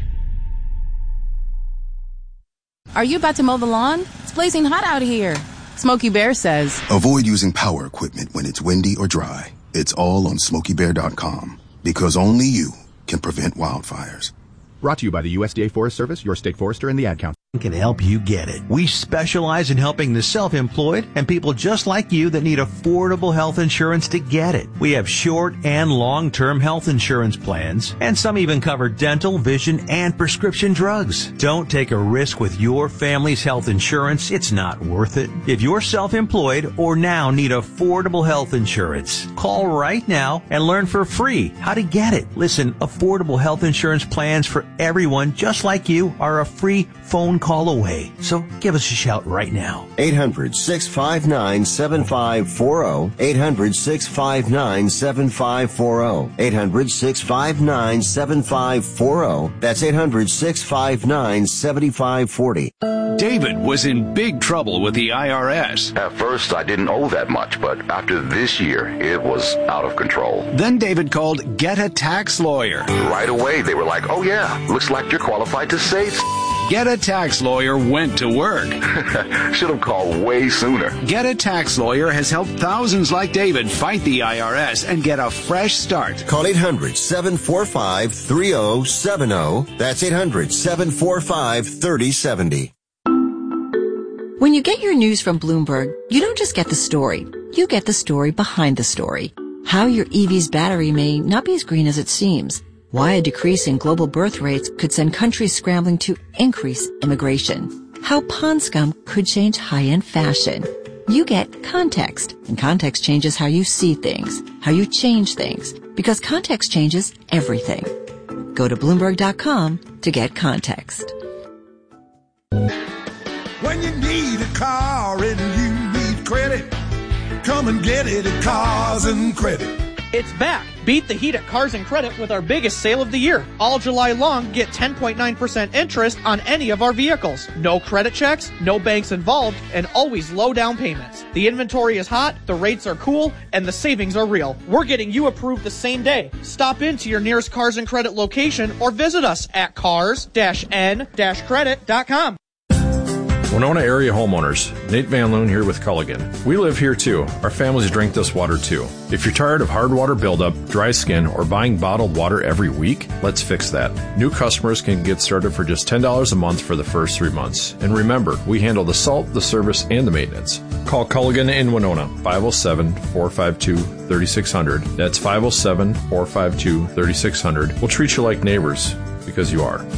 Are you about to mow the lawn? It's blazing hot out here. Smokey Bear says, avoid using power equipment when it's windy or dry. It's all on SmokeyBear.com. Because only you can prevent wildfires. Brought to you by the USDA Forest Service, your state forester, and the Ad Council. Can help you get it. We specialize in helping the self-employed and people just like you that need affordable health insurance to get it. We have short and long-term health insurance plans, and some even cover dental, vision, and prescription drugs. Don't take a risk with your family's health insurance. It's not worth it. If you're self-employed or now need affordable health insurance, call right now and learn for free how to get it. Listen, affordable health insurance plans for everyone just like you are a free phone call away. So give us a shout right now. 800-659-7540. 800-659-7540. 800-659-7540. That's 800-659-7540. David was in big trouble with the IRS. At first, I didn't owe that much, but after this year, it was out of control. Then David called Get a Tax Lawyer. Right away, they were like, oh yeah, looks like you're qualified to save. Get a Tax Lawyer went to work. Should have called way sooner. Get a Tax Lawyer has helped thousands like David fight the IRS and get a fresh start. Call 800-745-3070. That's 800-745-3070. When you get your news from Bloomberg, you don't just get the story. You get the story behind the story. How your EV's battery may not be as green as it seems. Why a decrease in global birth rates could send countries scrambling to increase immigration. How pond scum could change high-end fashion. You get context, and context changes how you see things, how you change things, because context changes everything. Go to Bloomberg.com to get context. When you need a car and you need credit, come and get it at Cars and Credit. It's back. Beat the heat at Cars and Credit with our biggest sale of the year. All July long, get 10.9% interest on any of our vehicles. No credit checks, no banks involved, and always low down payments. The inventory is hot, the rates are cool, and the savings are real. We're getting you approved the same day. Stop into your nearest Cars and Credit location or visit us at cars-n-credit.com. Winona area homeowners, Nate Van Loon here with Culligan. We live here too. Our families drink this water too. If you're tired of hard water buildup, dry skin, or buying bottled water every week, let's fix that. New customers can get started for just $10 a month for the first 3 months. And remember, we handle the salt, the service, and the maintenance. Call Culligan in Winona, 507-452-3600. That's 507-452-3600. We'll treat you like neighbors, because you are.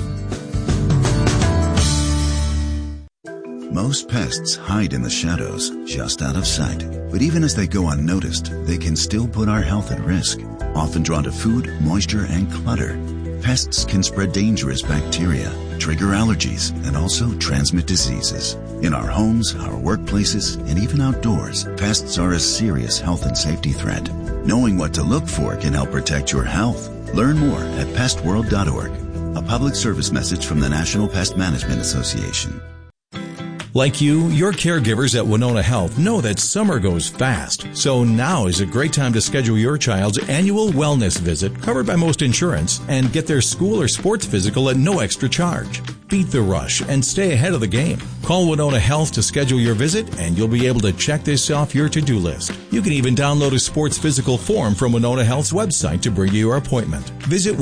Most pests hide in the shadows, just out of sight. But even as they go unnoticed, they can still put our health at risk. Often drawn to food, moisture, and clutter, pests can spread dangerous bacteria, trigger allergies, and also transmit diseases. In our homes, our workplaces, and even outdoors, pests are a serious health and safety threat. Knowing what to look for can help protect your health. Learn more at pestworld.org. A public service message from the National Pest Management Association. Like you, your caregivers at Winona Health know that summer goes fast. So now is a great time to schedule your child's annual wellness visit, covered by most insurance, and get their school or sports physical at no extra charge. Beat the rush and stay ahead of the game. Call Winona Health to schedule your visit, and you'll be able to check this off your to-do list. You can even download a sports physical form from Winona Health's website to bring you your appointment. Visit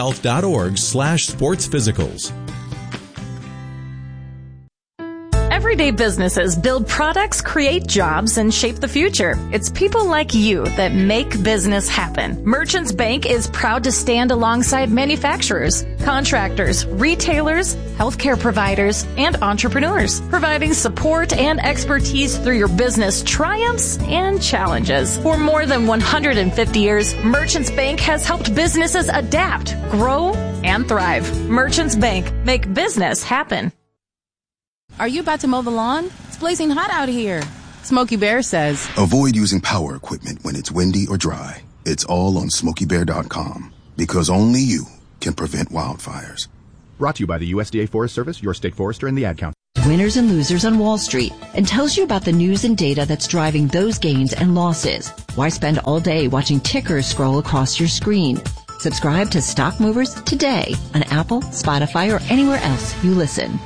winonahealth.org/sportsphysicals. Every Everyday businesses build products, create jobs, and shape the future. It's people like you that make business happen. Merchants Bank is proud to stand alongside manufacturers, contractors, retailers, healthcare providers, and entrepreneurs, providing support and expertise through your business triumphs and challenges. For more than 150 years, Merchants Bank has helped businesses adapt, grow, and thrive. Merchants Bank, make business happen. Are you about to mow the lawn? It's blazing hot out here. Smokey Bear says, avoid using power equipment when it's windy or dry. It's all on SmokeyBear.com, because only you can prevent wildfires. Brought to you by the USDA Forest Service, your state forester, and the Ad Council. Winners and losers on Wall Street, and tells you about the news and data that's driving those gains and losses. Why spend all day watching tickers scroll across your screen? Subscribe to Stock Movers today on Apple, Spotify, or anywhere else you listen.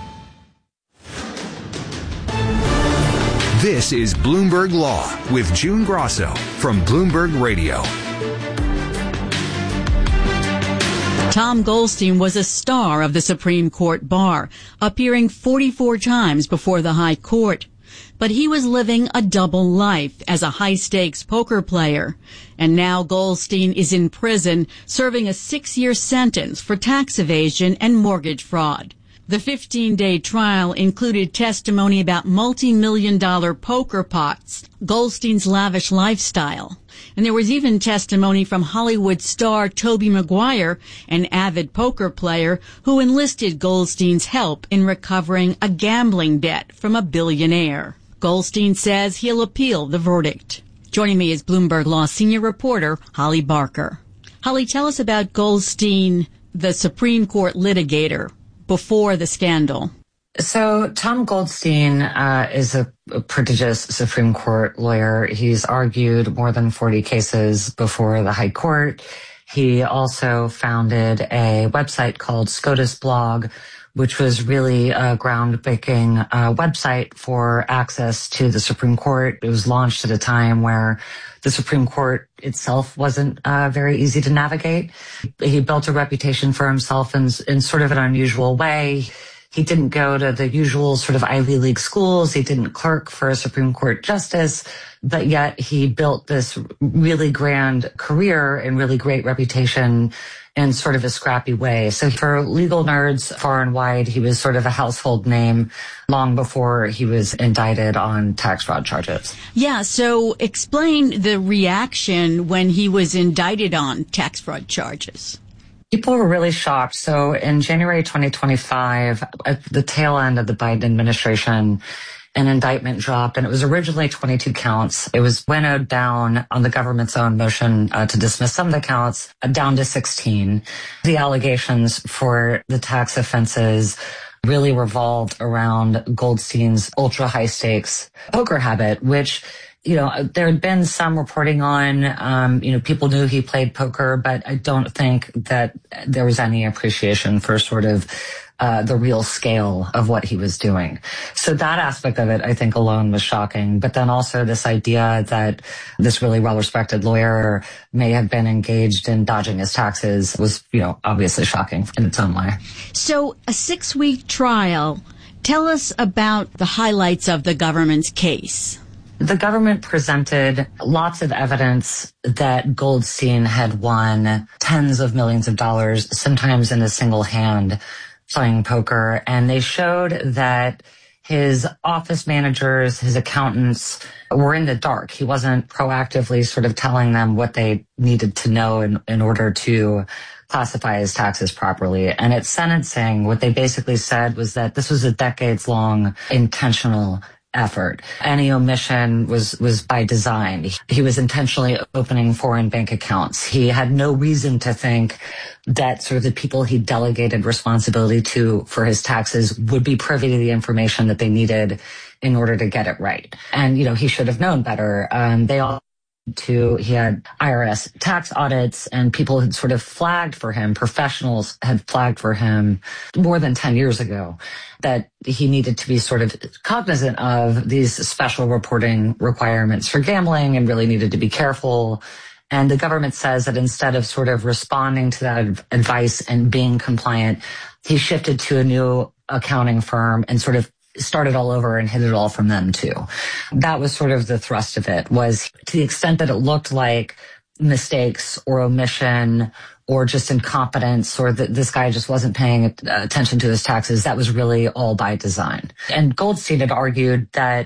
This is Bloomberg Law with June Grosso from Bloomberg Radio. Tom Goldstein was a star of the Supreme Court bar, appearing 44 times before the High Court. But he was living a double life as a high-stakes poker player. And now Goldstein is in prison, serving a 6-year sentence for tax evasion and mortgage fraud. The 15-day trial included testimony about multi-million-dollar poker pots, Goldstein's lavish lifestyle. And there was even testimony from Hollywood star Tobey Maguire, an avid poker player who enlisted Goldstein's help in recovering a gambling debt from a billionaire. Goldstein says he'll appeal the verdict. Joining me is Bloomberg Law senior reporter Holly Barker. Holly, tell us about Goldstein, the Supreme Court litigator, before the scandal. So Tom Goldstein is a prodigious Supreme Court lawyer. He's argued more than 40 cases before the High Court. He also founded a website called SCOTUS Blog, which was really a groundbreaking website for access to the Supreme Court. It was launched at a time where the Supreme Court itself wasn't very easy to navigate. He built a reputation for himself in sort of an unusual way. He didn't go to the usual sort of Ivy League schools. He didn't clerk for a Supreme Court justice, but yet he built this really grand career and really great reputation in sort of a scrappy way. So for legal nerds far and wide, he was sort of a household name long before he was indicted on tax fraud charges. Yeah, so explain the reaction when he was indicted on tax fraud charges. People were really shocked. So in January 2025, at the tail end of the Biden administration, an indictment dropped, and it was originally 22 counts. It was winnowed down on the government's own motion to dismiss some of the counts, down to 16. The allegations for the tax offenses really revolved around Goldstein's ultra high stakes poker habit, which, you know, there had been some reporting on, people knew he played poker, but I don't think that there was any appreciation for sort of the real scale of what he was doing. So that aspect of it, I think alone was shocking. But then also this idea that this really well-respected lawyer may have been engaged in dodging his taxes was, obviously shocking in its own way. So a 6-week trial. Tell us about the highlights of the government's case. The government presented lots of evidence that Goldstein had won tens of millions of dollars, sometimes in a single hand, playing poker. And they showed that his office managers, his accountants were in the dark. He wasn't proactively sort of telling them what they needed to know in order to classify his taxes properly. And at sentencing, what they basically said was that this was a decades-long intentional effort. Any omission was by design. He was intentionally opening foreign bank accounts. He had no reason to think that sort of the people he delegated responsibility to for his taxes would be privy to the information that they needed in order to get it right. And, he should have known better. He had IRS tax audits, and people had sort of flagged for him, professionals had flagged for him more than 10 years ago that he needed to be sort of cognizant of these special reporting requirements for gambling and really needed to be careful. And the government says that instead of sort of responding to that advice and being compliant, he shifted to a new accounting firm and sort of started all over and hid it all from them too. That was sort of the thrust of it, was to the extent that it looked like mistakes or omission or just incompetence, or that this guy just wasn't paying attention to his taxes, that was really all by design. And Goldstein had argued that,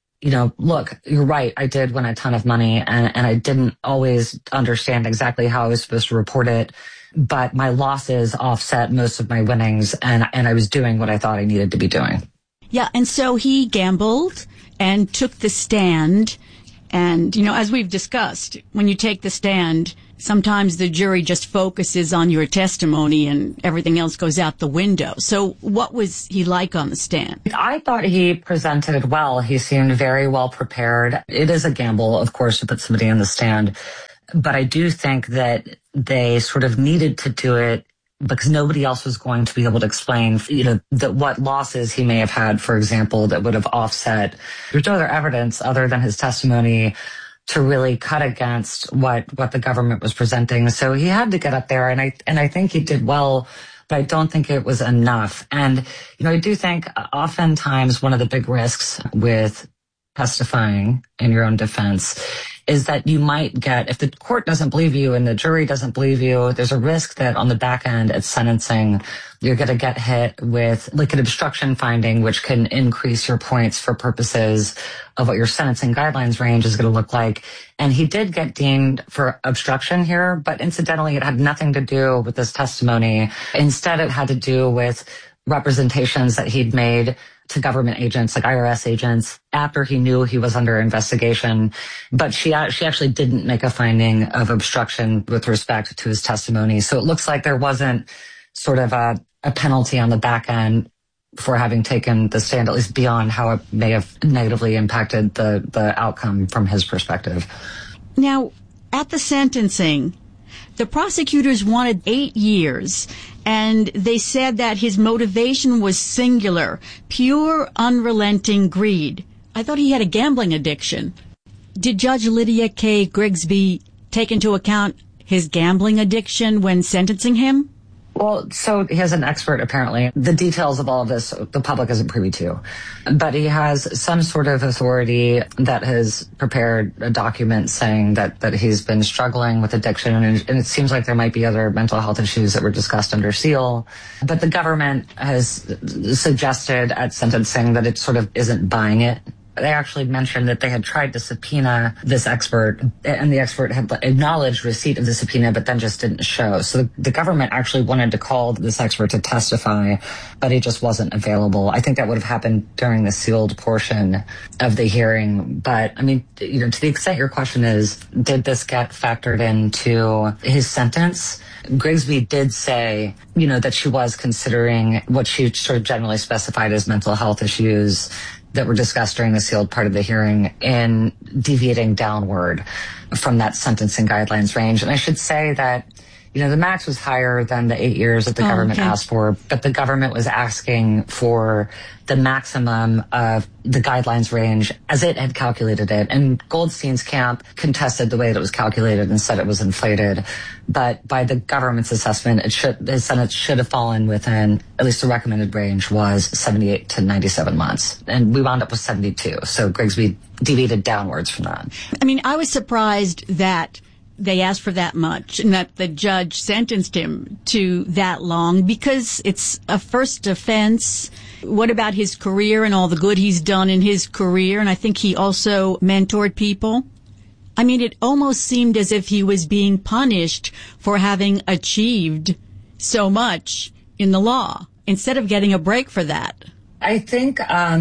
look, you're right, I did win a ton of money, and I didn't always understand exactly how I was supposed to report it, but my losses offset most of my winnings, and I was doing what I thought I needed to be doing. Yeah, and so he gambled and took the stand. And, as we've discussed, when you take the stand, sometimes the jury just focuses on your testimony and everything else goes out the window. So what was he like on the stand? I thought he presented well. He seemed very well prepared. It is a gamble, of course, to put somebody on the stand. But I do think that they sort of needed to do it because nobody else was going to be able to explain, that what losses he may have had, for example, that would have offset. There's no other evidence other than his testimony to really cut against what the government was presenting. So he had to get up there, and I think he did well, but I don't think it was enough. And, I do think oftentimes one of the big risks with testifying in your own defense is that you might get, if the court doesn't believe you and the jury doesn't believe you, there's a risk that on the back end at sentencing, you're going to get hit with like an obstruction finding, which can increase your points for purposes of what your sentencing guidelines range is going to look like. And he did get deemed for obstruction here, but incidentally, it had nothing to do with this testimony. Instead, it had to do with representations that he'd made to government agents, like IRS agents, after he knew he was under investigation. But she actually didn't make a finding of obstruction with respect to his testimony. So it looks like there wasn't sort of a penalty on the back end for having taken the stand, at least beyond how it may have negatively impacted the outcome from his perspective. Now, at the sentencing, the prosecutors wanted 8 years, and they said that his motivation was singular, pure, unrelenting greed. I thought he had a gambling addiction. Did Judge Lydia K. Grigsby take into account his gambling addiction when sentencing him? Well, so he has an expert, apparently. The details of all of this, the public isn't privy to. But he has some sort of authority that has prepared a document saying that he's been struggling with addiction. And it seems like there might be other mental health issues that were discussed under seal. But the government has suggested at sentencing that it sort of isn't buying it. They actually mentioned that they had tried to subpoena this expert, and the expert had acknowledged receipt of the subpoena, but then just didn't show. So the government actually wanted to call this expert to testify, but he just wasn't available. I think that would have happened during the sealed portion of the hearing. But, I mean, to the extent your question is, did this get factored into his sentence? Grigsby did say, that she was considering what she sort of generally specified as mental health issues that were discussed during the sealed part of the hearing and deviating downward from that sentencing guidelines range. And I should say that, the max was higher than the 8 years that the government asked for, but the government was asking for the maximum of the guidelines range as it had calculated it. And Goldstein's camp contested the way that it was calculated and said it was inflated. But by the government's assessment, his sentence should have fallen within, at least the recommended range was 78 to 97 months. And we wound up with 72. So Grigsby deviated downwards from that. I mean, I was surprised that they asked for that much and that the judge sentenced him to that long because it's a first offense. What about his career and all the good he's done in his career? And I think he also mentored people. I mean, it almost seemed as if he was being punished for having achieved so much in the law instead of getting a break for that. I think,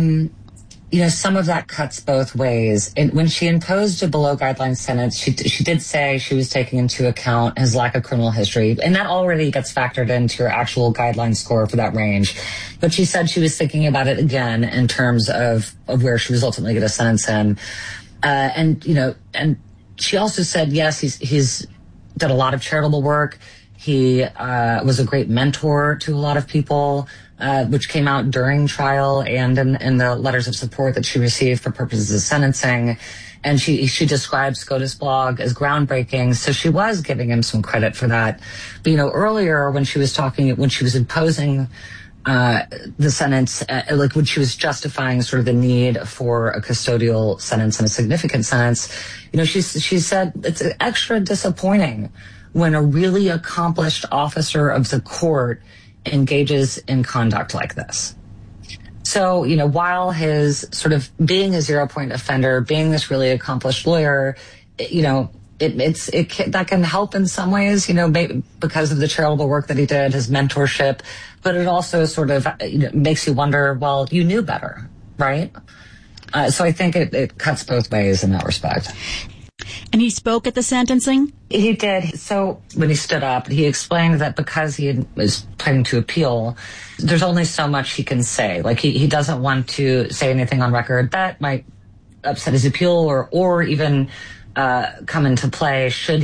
some of that cuts both ways. And when she imposed a below guideline sentence, she did say she was taking into account his lack of criminal history. And that already gets factored into your actual guideline score for that range. But she said she was thinking about it again in terms of where she was ultimately going to sentence him. And she also said, yes, he's done a lot of charitable work. He was a great mentor to a lot of people, which came out during trial and in the letters of support that she received for purposes of sentencing. And she described SCOTUS blog as groundbreaking. So she was giving him some credit for that. But, earlier when she was imposing the sentence, like when she was justifying sort of the need for a custodial sentence and a significant sentence, she said it's extra disappointing when a really accomplished officer of the court engages in conduct like this. So, while his sort of being a 0-point offender, being this really accomplished lawyer, that can help in some ways, maybe because of the charitable work that he did, his mentorship, but it also sort of makes you wonder, well, you knew better, right? So I think it cuts both ways in that respect. And he spoke at the sentencing? He did. So when he stood up, he explained that because he was planning to appeal, there's only so much he can say. Like he doesn't want to say anything on record that might upset his appeal or even come into play should